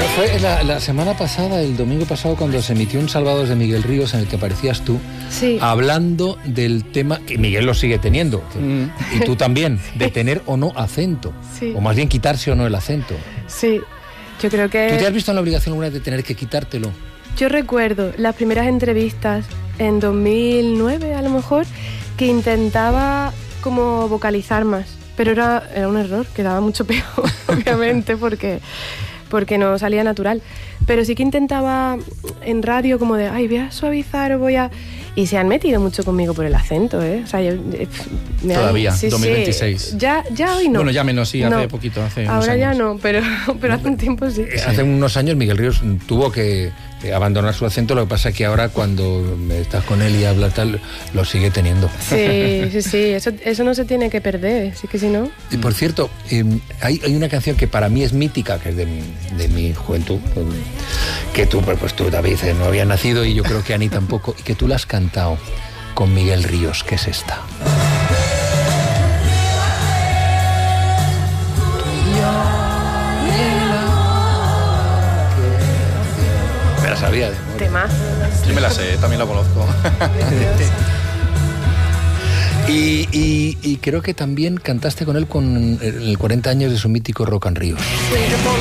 Fue la semana pasada, el domingo pasado, cuando se emitió un Salvados de Miguel Ríos en el que aparecías tú, sí, hablando del tema, que Miguel lo sigue teniendo, y tú también, de tener o no acento, sí, o más bien quitarse o no el acento. sí. Yo creo que... ¿Tú te has visto en la obligación alguna vez de tener que quitártelo? Yo recuerdo las primeras entrevistas en 2009, a lo mejor, que intentaba como vocalizar más, pero era un error, quedaba mucho peor, obviamente, porque no salía natural. Pero sí que intentaba en radio como de, ay, voy a suavizar o voy a... Y se han metido mucho conmigo por el acento, ¿eh? O sea, yo... Todavía, sí, 2026. Sí. Ya hoy no. Bueno, ya menos, sí, hace No. poquito, hace Ahora unos años. ya no, pero hace un tiempo sí. Hace unos años Miguel Ríos tuvo que abandonar su acento, lo que pasa es que ahora cuando estás con él y hablas tal, lo sigue teniendo. Sí, eso no se tiene que perder, sí que si no... Y por cierto, hay una canción que para mí es mítica, que es de mi juventud, que tú, pues tú, David, no habías nacido y yo creo que Ani tampoco, y que tú la has cantado con Miguel Ríos, que es esta. Me la sabía de memoria. Tema. Sí me la sé, también la conozco. Y creo que también cantaste con él con el 40 años de su mítico Rock and Ríos.